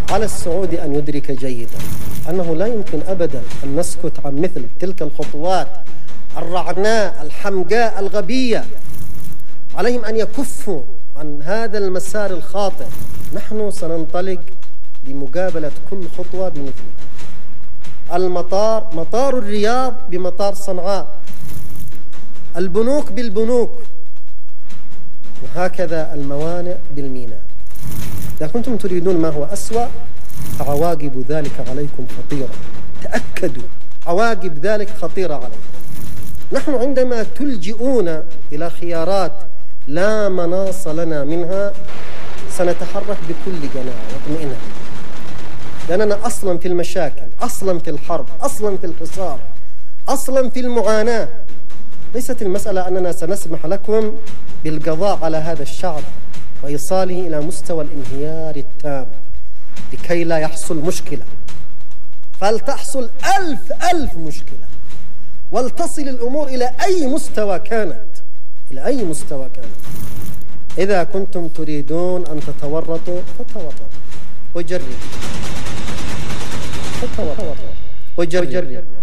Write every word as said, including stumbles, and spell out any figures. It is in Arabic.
على السعودي أن يدرك جيدا أنه لا يمكن أبدا أن نسكت عن مثل تلك الخطوات الرعناء الحمقاء الغبية. عليهم أن يكفوا عن هذا المسار الخاطئ. نحن سننطلق لمقابلة كل خطوة بمثلها. المطار مطار الرياض بمطار صنعاء، البنوك بالبنوك، وهكذا الموانئ بالميناء. إذا كنتم تريدون ما هو أسوأ فعواقب ذلك عليكم خطيرة. تأكدوا، عواقب ذلك خطيرة عليكم. نحن عندما تلجئون إلى خيارات لا مناص لنا منها سنتحرك بكل قناعة واطمئنان، لأننا أصلا في المشاكل، أصلا في الحرب، أصلا في الحصار، أصلا في المعاناة. ليست المسألة أننا سنسمح لكم بالقضاء على هذا الشعب وإيصاله إلى مستوى الانهيار التام لكي لا يحصل مشكلة، فلتحصل ألف ألف مشكلة، ولتصل الأمور إلى أي مستوى كانت، إلى أي مستوى كانت. إذا كنتم تريدون أن تتورطوا فتورطوا وجربوا، فتورطوا وجربوا.